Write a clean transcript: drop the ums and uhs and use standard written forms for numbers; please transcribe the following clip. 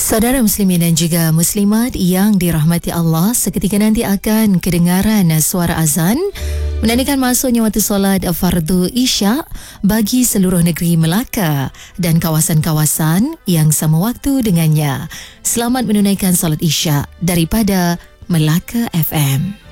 Saudara muslimin dan juga muslimat yang dirahmati Allah, seketika nanti akan kedengaran suara azan menandakan masuknya waktu solat fardu Isyak bagi seluruh negeri Melaka dan kawasan-kawasan yang sama waktu dengannya. Selamat menunaikan solat Isyak daripada Melaka FM.